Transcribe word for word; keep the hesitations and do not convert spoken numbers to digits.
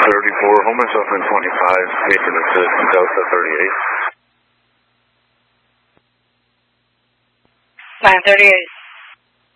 thirty-four, home and suffering twenty-five, patron assist, Delta thirty-eight. nine thirty-eight,